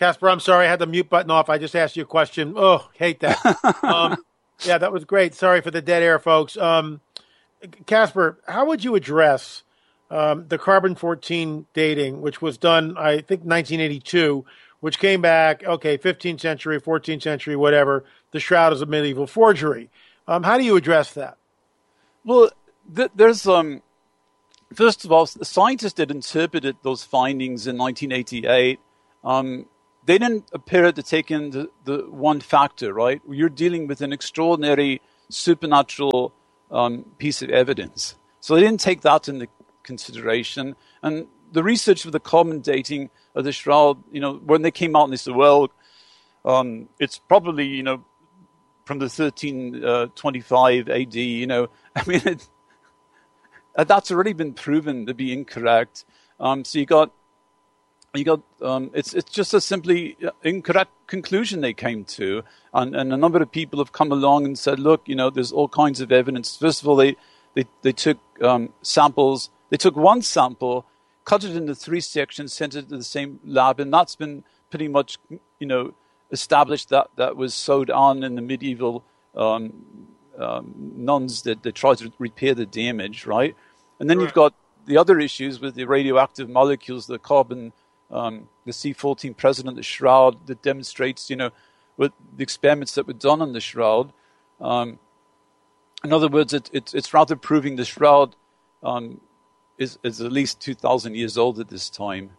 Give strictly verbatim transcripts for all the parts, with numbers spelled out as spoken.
Casper, I'm sorry, I had the mute button off. I just asked you a question. Oh, hate that. um, yeah, that was great. Sorry for the dead air, folks. Um, Casper, how would you address um, the carbon fourteen dating, which was done, I think, nineteen eighty-two, which came back, okay, fifteenth century, fourteenth century, whatever. The shroud is a medieval forgery. Um, how do you address that? Well, th- there's um, first of all, the scientists that interpreted those findings in nineteen eighty-eight, um, they didn't appear to take in the, the one factor, right? You're dealing with an extraordinary supernatural um, piece of evidence. So they didn't take that into consideration. And the research of the carbon dating of the shroud, you know, when they came out and they said, well, um, it's probably, you know, from the thirteen twenty-five A D, you know, I mean, it, that's already been proven to be incorrect. Um, so you got, you got, um, it's it's just a simply incorrect conclusion they came to, and, and a number of people have come along and said, look, you know, there's all kinds of evidence. First of all, they they they took um, samples. They took one sample, cut it into three sections, sent it to the same lab, and that's been pretty much, you know, established that that was sewed on in the medieval um, um, nuns that they tried to repair the damage, right? And then right. You've got the other issues with the radioactive molecules, the carbon, um, the C fourteen present in the shroud that demonstrates, you know, with the experiments that were done on the shroud. Um, in other words, it, it, it's rather proving the shroud um, is, is at least two thousand years old at this time.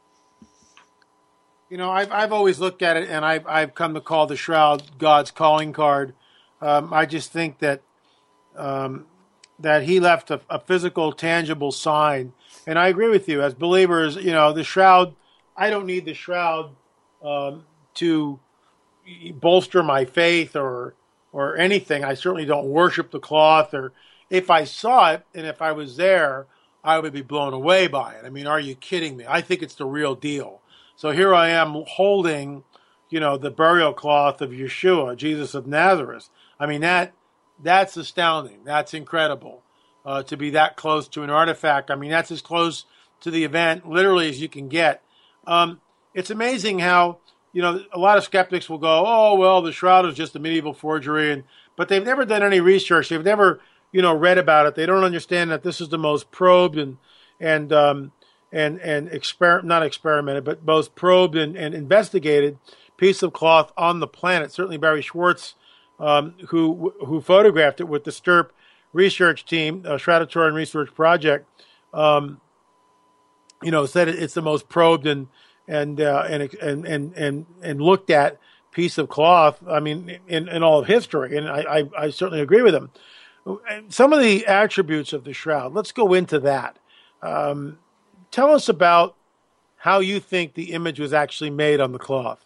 You know, I've I've always looked at it, and I've I've come to call the shroud God's calling card. Um, I just think that um, that he left a, a physical, tangible sign, and I agree with you. As believers, you know, the shroud. I don't need the shroud um, to bolster my faith or or anything. I certainly don't worship the cloth. Or if I saw it and if I was there, I would be blown away by it. I mean, are you kidding me? I think it's the real deal. So here I am holding, you know, the burial cloth of Yeshua, Jesus of Nazareth. I mean, that that's astounding. That's incredible uh, to be that close to an artifact. I mean, that's as close to the event literally as you can get. Um, it's amazing how, you know, a lot of skeptics will go, oh, well, the shroud is just a medieval forgery. And but they've never done any research. They've never, you know, read about it. They don't understand that this is the most probed and, and, um, and and exper- not experimented, but both probed and, and investigated piece of cloth on the planet. Certainly Barry Schwartz, um, who who photographed it with the STURP research team, uh, Shrouditory Research Project, um, you know, said it's the most probed and and uh, and, and and and and looked at piece of cloth. I mean, in, in all of history, and I, I, I certainly agree with him. Some of the attributes of the shroud. Let's go into that. Um, Tell us about how you think the image was actually made on the cloth.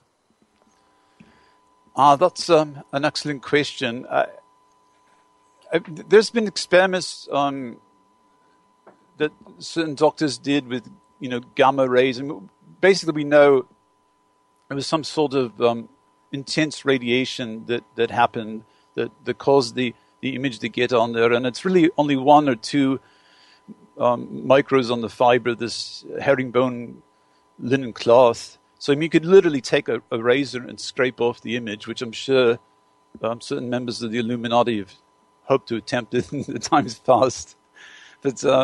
Ah, uh, that's um, an excellent question. Uh, I, there's been experiments um, that certain doctors did with, you know, gamma rays, and basically we know it was some sort of um, intense radiation that, that happened that, that caused the, the image to get on there, and it's really only one or two Um, micros on the fiber of this herringbone linen cloth. So I mean, you could literally take a, a razor and scrape off the image, which I'm sure um, certain members of the Illuminati have hoped to attempt it in the times past. But uh,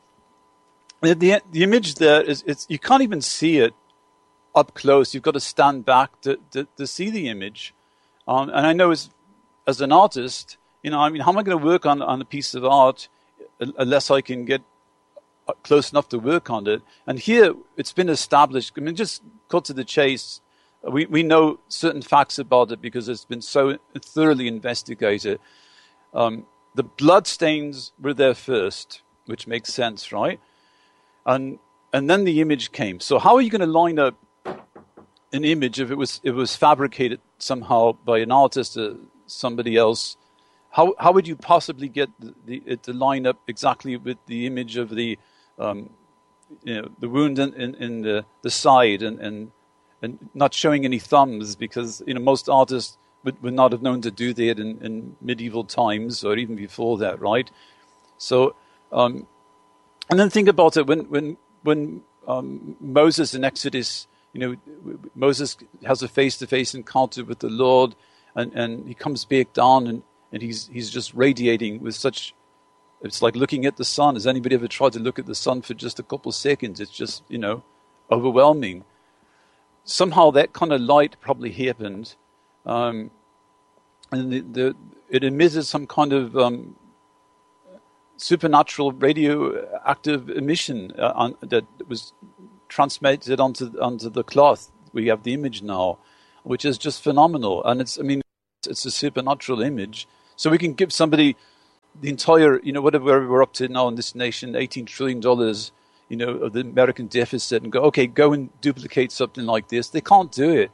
the the image there is it's you can't even see it up close. You've got to stand back to to, to see the image. Um, and I know as as an artist, you know, I mean, how am I going to work on on a piece of art unless I can get close enough to work on it? And here it's been established. I mean, just cut to the chase. We we know certain facts about it because it's been so thoroughly investigated. Um, the blood stains were there first, which makes sense, right? And and then the image came. So how are you going to line up an image if it was it was fabricated somehow by an artist or somebody else? How how would you possibly get the, the, it to line up exactly with the image of the um, you know, the wound in, in, in the, the side and, and and not showing any thumbs, because you know most artists would, would not have known to do that in, in medieval times or even before that, right? So um, and then think about it when when when um, Moses in Exodus you know, Moses has a face-to-face encounter with the Lord, and, and he comes back down, and, and he's he's just radiating with such. It's like looking at the sun. Has anybody ever tried to look at the sun for just a couple of seconds? It's just, you know, overwhelming. Somehow that kind of light probably happened, um, and the, the, it emitted some kind of um, supernatural radioactive emission uh, on, that was transmitted onto onto the cloth. We have the image now, which is just phenomenal, and it's I mean it's a supernatural image. So we can give somebody the entire, you know, whatever we're up to now in this nation, eighteen trillion dollars, you know, of the American deficit, and go, okay, go and duplicate something like this. They can't do it.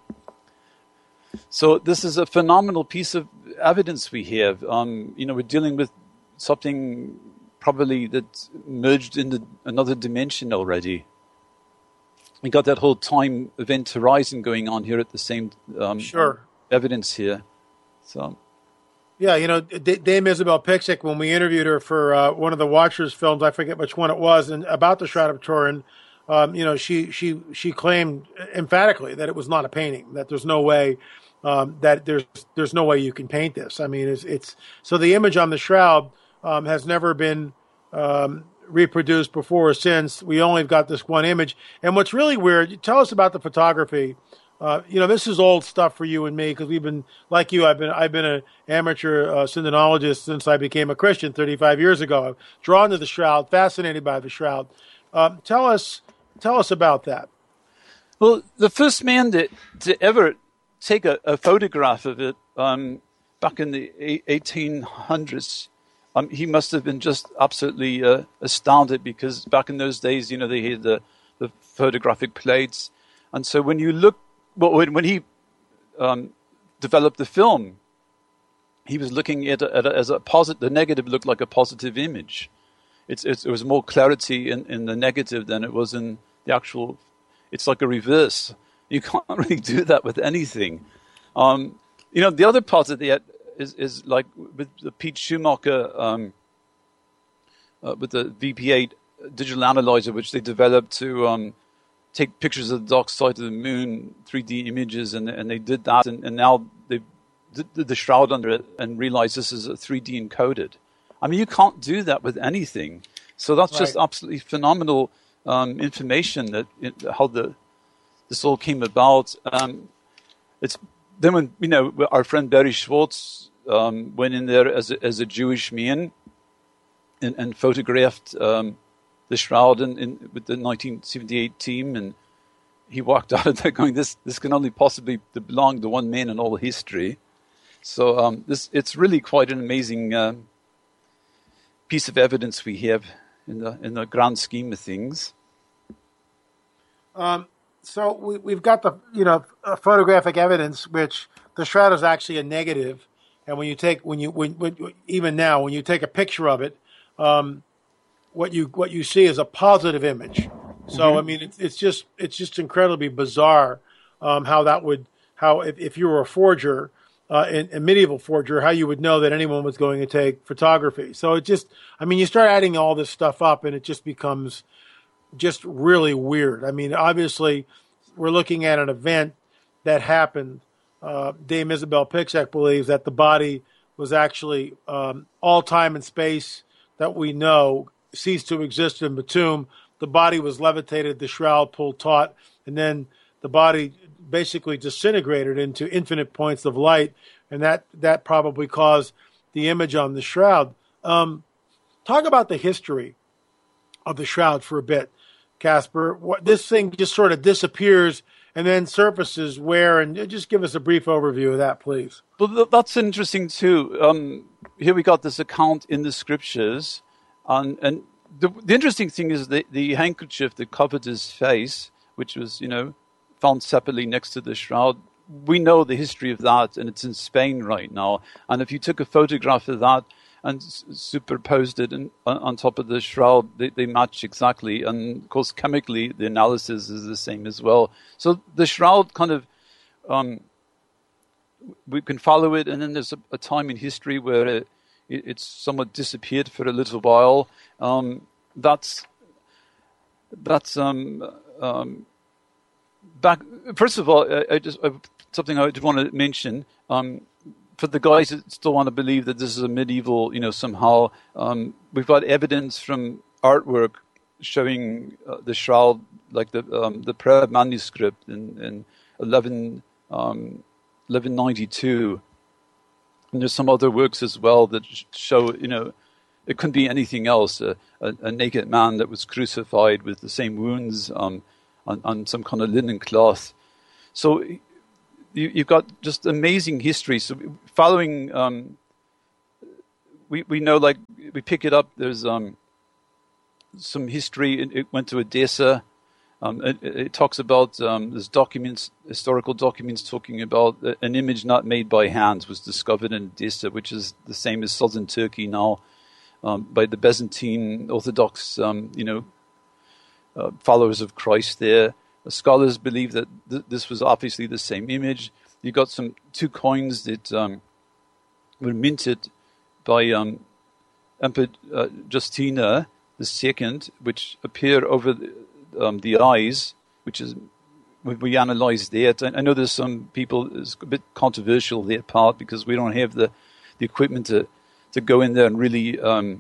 So this is a phenomenal piece of evidence we have. Um, you know, we're dealing with something probably that merged into another dimension already. We got that whole time event horizon going on here at the same um, sure. evidence here. So, yeah, you know, D- Dame Isabel Picksick, when we interviewed her for uh, one of the Watchers films, I forget which one it was, and about the Shroud of Turin, um, you know, she she she claimed emphatically that it was not a painting, that there's no way um, that there's there's no way you can paint this. I mean, it's it's so the image on the shroud um, has never been um, reproduced before or since. We only got this one image. And what's really weird, tell us about the photography. Uh, you know, this is old stuff for you and me because we've been, like you, I've been I've been an amateur uh, syndenologist since I became a Christian thirty-five years ago. I'm drawn to the shroud, fascinated by the shroud. Um, tell us, tell us about that. Well, the first man to, to ever take a, a photograph of it um, back in the eighteen hundreds, Um, he must have been just absolutely uh, astounded because back in those days, you know, they had the, the photographic plates. And so when you look, well, when, when he um, developed the film, he was looking at it as a positive, the negative looked like a positive image. It's, it's, it was more clarity in, in the negative than it was in the actual, it's like a reverse. You can't really do that with anything. Um, you know, the other part of the Is, is like with the Pete Schumacher, um, uh, with the V P eight digital analyzer, which they developed to um, take pictures of the dark side of the moon, three D images, and and they did that, and, and now they did the shroud under it and realized this is a three D encoded. I mean, you can't do that with anything. So that's right. Just absolutely phenomenal um, information that it, how the this all came about. Um, it's Then when, you know, our friend Barry Schwartz um, went in there as a, as a Jewish man and, and photographed um, the shroud in, in, with the nineteen seventy-eight team, and he walked out of there going, this this can only possibly belong to one man in all history. So um, this it's really quite an amazing um, piece of evidence we have in the in the grand scheme of things. Um. So we, we've got the, you know, photographic evidence, which the shroud is actually a negative. And when you take, when you, when, when even now, when you take a picture of it, um, what you what you see is a positive image. So mm-hmm. I mean, it's it's just it's just incredibly bizarre um, how that would how if, if you were a forger, uh, in, a medieval forger, how you would know that anyone was going to take photography. So it just, I mean, you start adding all this stuff up, and it just becomes just really weird. I mean, obviously, we're looking at an event that happened. Uh, Dame Isabel Picksick believes that the body was actually um, all time and space that we know ceased to exist in the tomb. The body was levitated, the shroud pulled taut, and then the body basically disintegrated into infinite points of light, and that, that probably caused the image on the shroud. Um, talk about the history of the shroud for a bit, Casper. What, this thing just sort of disappears and then surfaces where, and just give us a brief overview of that, please. Well, that's interesting too. Um, here we got this account in the scriptures, um, and the, the interesting thing is the, the handkerchief that covered his face, which was, you know, found separately next to the shroud. We know the history of that, and it's in Spain right now. And if you took a photograph of that and superposed it in, on top of the shroud, they, they match exactly. And of course, chemically, the analysis is the same as well. So the shroud kind of, um, we can follow it, and then there's a, a time in history where it, it, it's somewhat disappeared for a little while. Um, that's that's um, um, back. First of all, I, I just uh, something I just want to mention. Um, for the guys that still want to believe that this is a medieval, you know, somehow, um, we've got evidence from artwork showing uh, the shroud, like the um, the prayer manuscript in, in eleven, um, eleven ninety-two. And there's some other works as well that show, you know, it couldn't be anything else. A, a, a naked man that was crucified with the same wounds um, on, on some kind of linen cloth. So you, you've got just amazing history. So following, um, we we know, like, we pick it up. There's um, some history. It, it went to Edessa. Um, it, it talks about um, there's documents, historical documents talking about an image not made by hands was discovered in Edessa, which is the same as southern Turkey now, um, by the Byzantine Orthodox, um, you know, uh, followers of Christ there. The scholars believe that th- this was obviously the same image. You got some two coins that um, were minted by um, Emperor uh, Justina the Second, which appear over the Um, the eyes, which is, we analyze that. I know there's some people, it's a bit controversial, their part, because we don't have the, the equipment to, to go in there and really um,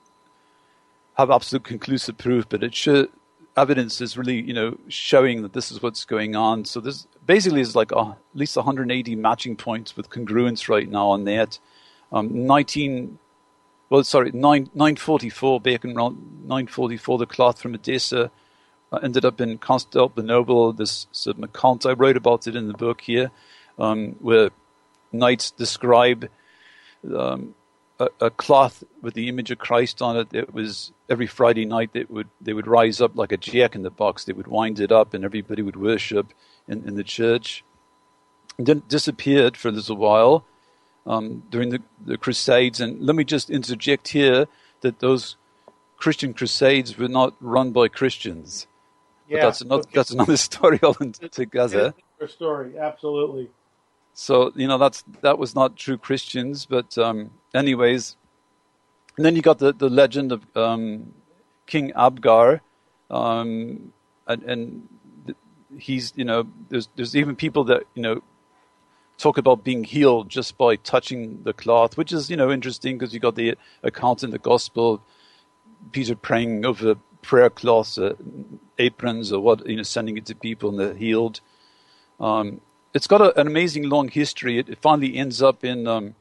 have absolute conclusive proof, but it should, evidence is really, you know, showing that this is what's going on. So this basically is like uh, at least one hundred eighty matching points with congruence right now on that. Um, nineteen, well, sorry, nine, nine forty-four, back in nine forty-four, the cloth from Edessa, Uh, ended up in Constantinople, this sort of account. I wrote about it in the book here, um, where knights describe um, a, a cloth with the image of Christ on it. It was every Friday night they would they would rise up like a jack in the box. They would wind it up, and everybody would worship in, in the church. And then it disappeared for a little while um, during the, the Crusades. And let me just interject here that those Christian Crusades were not run by Christians. Yeah, but that's another, that's another story altogether. It's a story, absolutely. So, you know, that's that was not true Christians, but um, anyways. And then you got the, the legend of um, King Abgar, um, and, and he's, you know, there's there's even people that, you know, talk about being healed just by touching the cloth, which is, you know, interesting because you got the account in the Gospel, Peter praying over prayer cloths, uh, aprons, or what, you know, sending it to people and they're healed. Um, it's got a, an amazing long history. It, it finally ends up in um,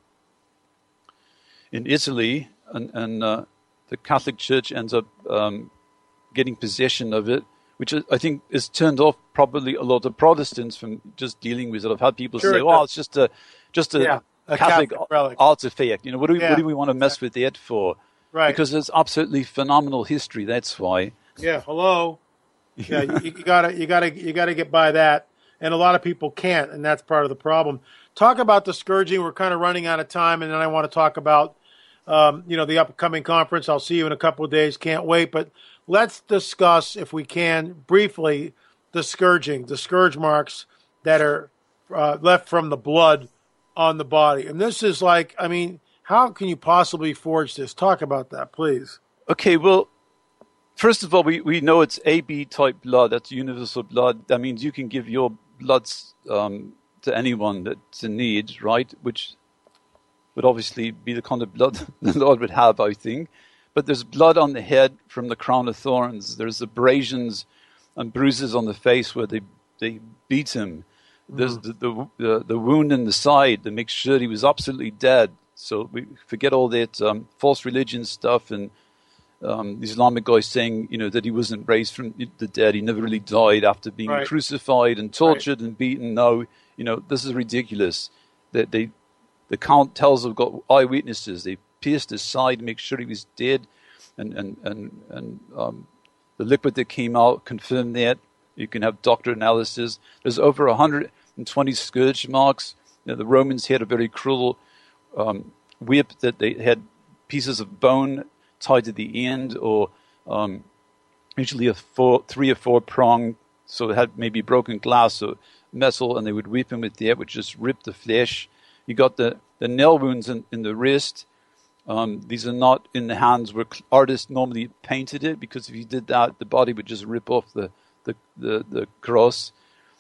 in Italy, and, and uh, the Catholic Church ends up um, getting possession of it, which I think has turned off probably a lot of Protestants from just dealing with it. I've had people sure say, it "Oh, it's just a just a, yeah, a Catholic, Catholic relic. artifact. You know, what do we Yeah, what do we want to mess with that for?" Right. Because it's absolutely phenomenal history. That's why. Yeah. Hello. Yeah. you, you gotta, you gotta, you gotta get by that, and a lot of people can't, and that's part of the problem. Talk about the scourging. We're kind of running out of time, and then I want to talk about, um, you know, the upcoming conference. I'll see you in a couple of days. Can't wait. But let's discuss, if we can, briefly, the scourging, the scourge marks that are uh, left from the blood on the body. And this is like, I mean, how can you possibly forge this? Talk about that, please. Okay, well, first of all, we, we know it's A B type blood. That's universal blood. That means you can give your blood um, to anyone that's in need, right? Which would obviously be the kind of blood the Lord would have, I think. But there's blood on the head from the crown of thorns. There's abrasions and bruises on the face where they, they beat him. There's mm. the, the, the, the wound in the side that makes sure he was absolutely dead. So we forget all that um, false religion stuff and um, the Islamic guy saying, you know, that he wasn't raised from the dead. He never really died after being right. crucified and tortured right. and beaten. No, you know, this is ridiculous. That they, the count tells have got eyewitnesses. They pierced his side to make sure he was dead, and and and and um, the liquid that came out confirmed that. You can have doctor analysis. There's over one hundred twenty scourge marks. You know, the Romans had a very cruel Um, whip that they had pieces of bone tied to the end, or um, usually a four, three or four prong, so it had maybe broken glass or metal, and they would whip him with that, which just ripped the flesh. You got the, the nail wounds in, in the wrist. Um, these are not in the hands where artists normally painted it, because if you did that, the body would just rip off the, the, the, the cross.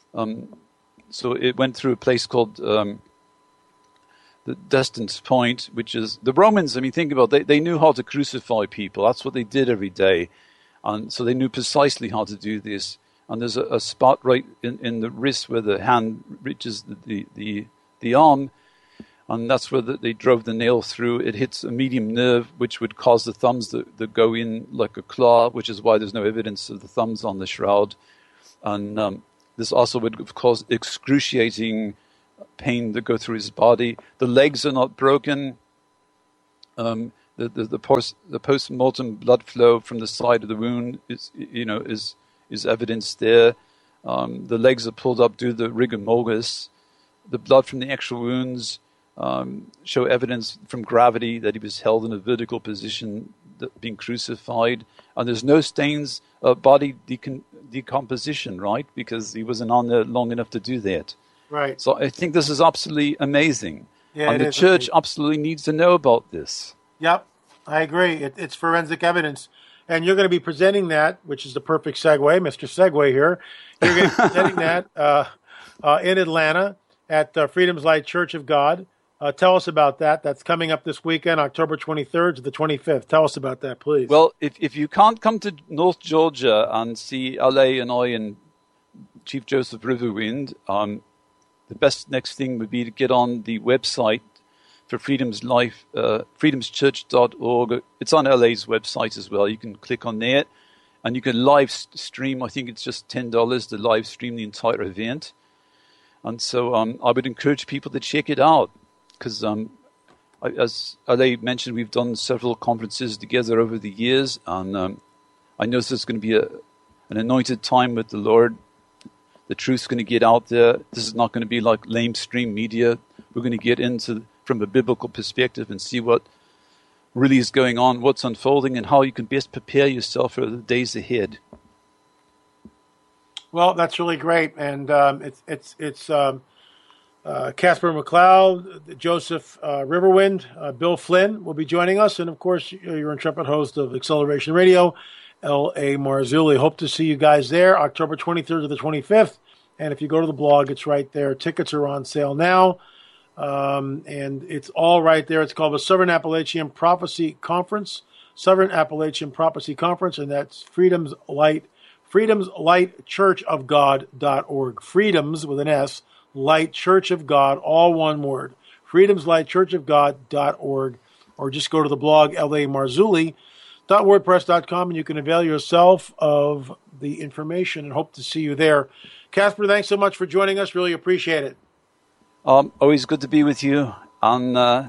Um, so it went through a place called um, the Destined Point, which is the Romans. I mean, think about it, they they knew how to crucify people. That's what they did every day, and so they knew precisely how to do this. And there's a, a spot right in, in the wrist where the hand reaches the the the, the arm. And that's where the, they drove the nail through. It hits a medium nerve, which would cause the thumbs to, to go in like a claw, which is why there's no evidence of the thumbs on the shroud. And um, this also would cause excruciating pain to go through his body. The legs are not broken. Um, the the the, post, the post-mortem blood flow from the side of the wound is you know is is evidence there. Um, the legs are pulled up due to the rigor mortis. The blood from the actual wounds Um, show evidence from gravity that he was held in a vertical position, that, being crucified, and there's no stains of body decom- decomposition, right? Because he wasn't on there long enough to do that. Right. So I think this is absolutely amazing, Yeah, and it the is church amazing. absolutely needs to know about this. Yep, I agree. It, it's forensic evidence. And you're going to be presenting that, which is the perfect segue, Mister Segue here. You're going to be presenting that uh, uh, in Atlanta at uh, Freedom's Light Church of God. Uh, tell us about that. That's coming up this weekend, October twenty-third to the twenty-fifth. Tell us about that, please. Well, if if you can't come to North Georgia and see L A and I and Chief Joseph Riverwind, um, the best next thing would be to get on the website for Freedom's Life, uh, freedoms church dot org. It's on L A's website as well. You can click on that, and you can live stream. I think it's just ten dollars to live stream the entire event. And so um, I would encourage people to check it out. Because, um, as Ale mentioned, we've done several conferences together over the years, and um, I know this is going to be a, an anointed time with the Lord. The truth's going to get out there. This is not going to be like lamestream media. We're going to get into from a biblical perspective and see what really is going on, what's unfolding, and how you can best prepare yourself for the days ahead. Well, that's really great, and um, it's it's it's. Um, Uh, Casper McLeod, Joseph uh, Riverwind, uh, Bill Flynn will be joining us. And, of course, you're intrepid host of Acceleration Radio, L A Marzulli. Hope to see you guys there, October twenty-third to the twenty-fifth. And if you go to the blog, it's right there. Tickets are on sale now. Um, and it's all right there. It's called the Southern Appalachian Prophecy Conference, Southern Appalachian Prophecy Conference, and that's Freedom's Light, freedoms light church of god dot org. Freedoms with an S. Light Church of God, all one word. freedoms light church of god dot org, or just go to the blog L A Marzulli dot wordpress dot com and you can avail yourself of the information and hope to see you there. Casper, thanks so much for joining us. Really appreciate it. Um, always good to be with you, and uh,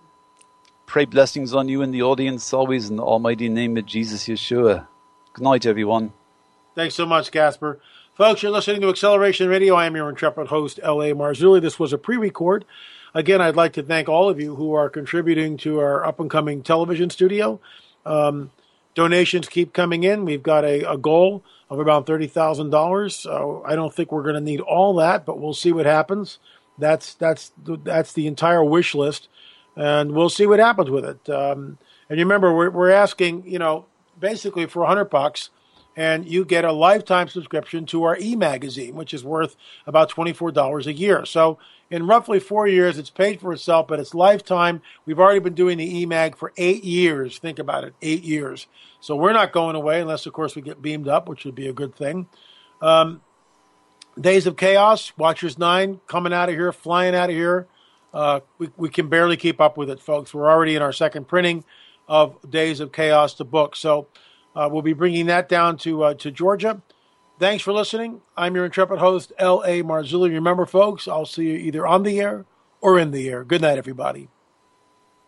pray blessings on you and the audience always in the almighty name of Jesus Yeshua. Good night, everyone. Thanks so much, Casper. Folks, you're listening to Acceleration Radio. I am your intrepid host, L A Marzulli. This was a pre-record. Again, I'd like to thank all of you who are contributing to our up-and-coming television studio. Um, donations keep coming in. We've got a, a goal of around thirty thousand dollars. So I don't think we're going to need all that, but we'll see what happens. That's that's that's the entire wish list, and we'll see what happens with it. Um, and remember, we're we're asking, you know, basically for a hundred bucks. And you get a lifetime subscription to our e-magazine, which is worth about twenty-four dollars a year. So in roughly four years, it's paid for itself, but it's lifetime. We've already been doing the e-mag for eight years. Think about it, eight years. So we're not going away unless, of course, we get beamed up, which would be a good thing. Um, Days of Chaos, Watchers nine, coming out of here, flying out of here. Uh, we, we can barely keep up with it, folks. We're already in our second printing of Days of Chaos, the book. So Uh, we'll be bringing that down to uh, to Georgia. Thanks for listening. I'm your intrepid host, L A Marzulli. Remember, folks, I'll see you either on the air or in the air. Good night, everybody.